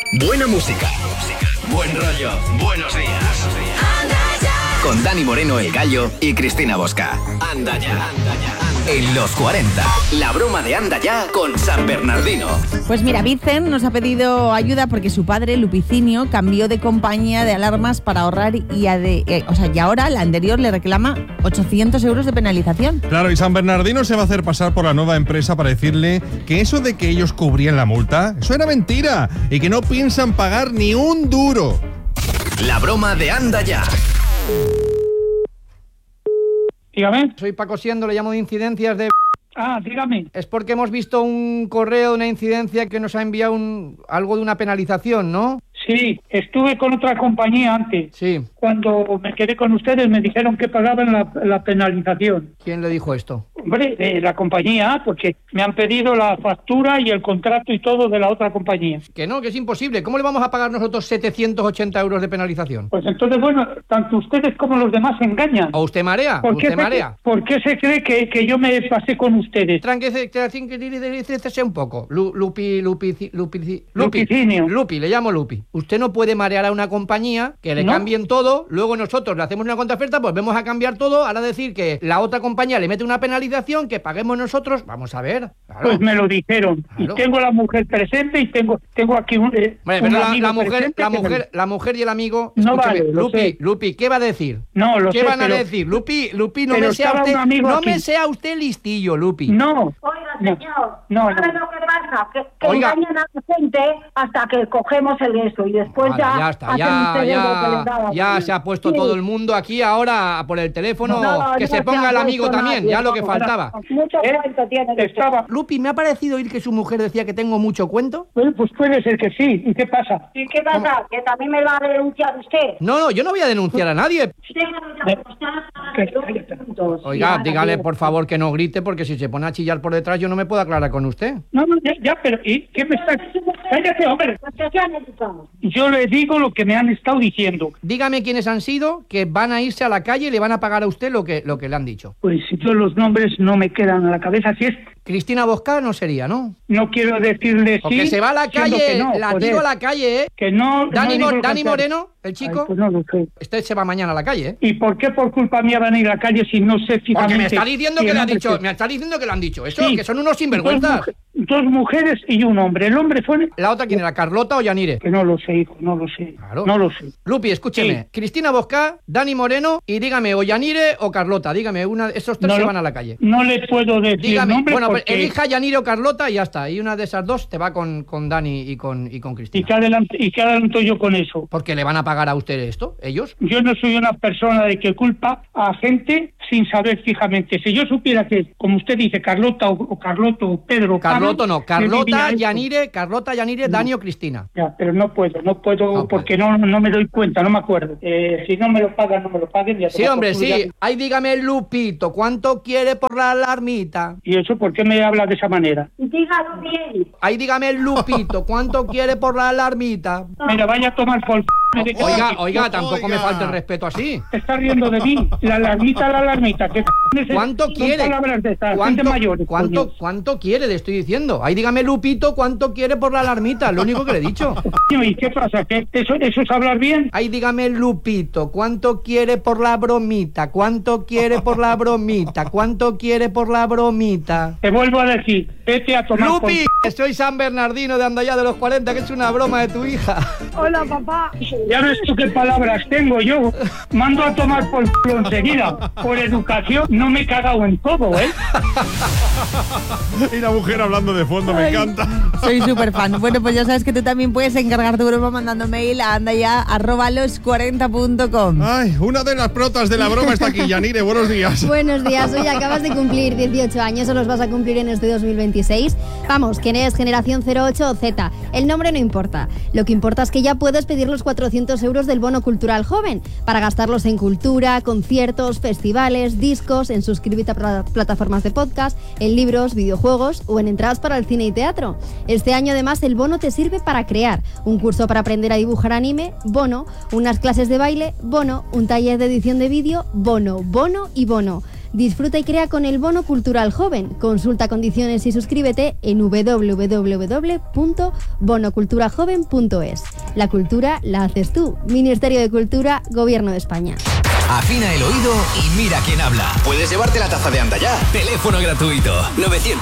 Buena música. Buen rollo. Buenos días. Con Dani Moreno, el Gallo, y Cristina Bosca. Anda ya. En los 40. La broma de Anda ya con San Bernardino. Pues mira, Vicen nos ha pedido ayuda porque su padre, Lupicinio, cambió de compañía de alarmas para ahorrar y ahora la anterior le reclama 800 euros de penalización. Claro, y San Bernardino se va a hacer pasar por la nueva empresa para decirle que eso de que ellos cubrían la multa, eso era mentira y que no piensan pagar ni un duro. La broma de Anda ya. Dígame. Soy Paco Siendo, le llamo de incidencias de... Dígame. Es porque hemos visto un correo de una incidencia que nos ha enviado algo de una penalización, ¿no? Sí, estuve con otra compañía antes. Sí. Cuando me quedé con ustedes me dijeron que pagaban la penalización. ¿Quién le dijo esto? Hombre, la compañía, porque me han pedido la factura y el contrato y todo de la otra compañía. Que no, que es imposible. ¿Cómo le vamos a pagar nosotros 780 euros de penalización? Pues entonces, bueno, tanto ustedes como los demás se engañan. ¿O usted marea? ¿Por qué se cree que yo me pasé con ustedes? Tranquilícese un poco. Lupicinio. Lupi, le llamo Lupi. Usted no puede marear a una compañía que le cambien todo, luego nosotros le hacemos una contraoferta, pues vamos a cambiar todo, ahora decir que la otra compañía le mete una penalización, que paguemos nosotros, vamos a ver. Claro. Pues me lo dijeron. Claro. Y tengo a la mujer presente y tengo aquí un la mujer y el amigo. No vale, Lupi, ¿qué va a decir? No, lo ¿Qué sé, van a decir? Lupi, no me sea usted listillo, Lupi. No. Oiga, señor, ¿sabe lo que pasa? Que engañan a la gente hasta que cogemos el eso y después ya está, ya se ha puesto todo el mundo aquí ahora por el teléfono, que se ponga el amigo también, ya lo que faltaba. Mucho cuento tiene. Lupi, me ha parecido oír que su mujer decía que tengo mucho cuento. Pues puede ser que sí. ¿Y qué pasa? ¿Y qué pasa? ¿Cómo? ¿Que también me va a denunciar usted? No, yo no voy a denunciar a nadie. Oiga, dígale por favor que no grite, porque si se pone a chillar por detrás yo no me puedo aclarar con usted. No, pero ¿y qué me está...? Cállate, hombre. Yo le digo lo que me han estado diciendo. Dígame quiénes han sido, que van a irse a la calle y le van a pagar a usted lo que le han dicho. Pues yo los nombres no me quedan a la cabeza, si es... Cristina Bosca no sería, ¿no? No quiero decirle porque sí. Se va a la calle, digo a la calle, ¿eh? Que no... Dani Moreno, el chico. Ay, pues no lo sé. Este se va mañana a la calle, ¿eh? ¿Y por qué por culpa mía van a ir a la calle si no sé fijamente? Porque me está diciendo que le han dicho, me está diciendo que lo han dicho. Eso, sí, que son unos sinvergüenzas. Dos mujeres y un hombre. El hombre fue... ¿La otra quién era, Carlota o Yanire? Que no lo sé, hijo, no lo sé. Claro. No lo sé. Lupi, escúcheme. Sí. Cristina Bosca, Dani Moreno y dígame, o Yanire o Carlota. Dígame, esos tres se van a la calle. No le puedo decir dígame, nombre bueno, porque... pues elija Yanire o Carlota y ya está. Y una de esas dos te va con Dani y con Cristina. ¿Y qué adelanto yo con eso? Porque le van a pagar a usted esto, ellos. Yo no soy una persona de que culpa a gente sin saber fijamente. Si yo supiera que, como usted dice, Carlota o Carloto o Pedro... Carlota no, Carlota, Yanire, no. Dani o Cristina. Ya, pero no puedo porque no me doy cuenta, no me acuerdo. Si no me lo pagan, no me lo paguen. Ya sí, hombre, sí. Ay, dígame, Lupito, ¿cuánto quiere por la alarmita? ¿Y eso por qué me habla de esa manera? Dígalo bien. Ay, dígame, Lupito, ¿cuánto quiere por la alarmita? Mira, vaya a tomar por... Oiga, tampoco me falte el respeto así. Te estás riendo de mí. La alarmita. ¿Cuánto quiere? ¿Cuánto quiere? Le estoy diciendo. Ay, dígame, Lupito, ¿cuánto quiere por la alarmita? Lo único que le he dicho. ¿Y qué pasa? ¿Eso es hablar bien? Ay, dígame, Lupito, ¿cuánto quiere por la bromita? ¿Cuánto quiere por la bromita? ¿Cuánto quiere por la bromita? Te vuelvo a decir, vete a tomar... Lupi, soy San Bernardino de Andallá de los 40, que es una broma de tu hija. Hola, papá. Ya ves tú qué palabras tengo yo. Mando a tomar por culo enseguida. Por educación no me he cagado en todo, ¿eh? Y la mujer hablando de fondo, me encanta. Soy súper fan. Bueno, pues ya sabes que tú también puedes encargar tu broma mandando mail a andaya@los40.com. Ay, una de las protas de la broma está aquí, Yanire, buenos días. Buenos días, hoy acabas de cumplir 18 años o los vas a cumplir en este 2026. Vamos, que eres generación 08 o Z. El nombre no importa. Lo que importa es que ya puedes pedir los 400 euros del bono cultural joven para gastarlos en cultura, conciertos, festivales, discos, en suscribirte a plataformas de podcast, en libros, videojuegos o en entradas para el cine y teatro. Este año además el bono te sirve para crear un curso para aprender a dibujar anime, bono, unas clases de baile, bono, un taller de edición de vídeo, bono y bono. Disfruta y crea con el Bono Cultural Joven. Consulta condiciones y suscríbete en www.bonoculturajoven.es. La cultura la haces tú. Ministerio de Cultura, Gobierno de España. Afina el oído y mira quién habla. Puedes llevarte la taza de Anda Ya. Teléfono gratuito 900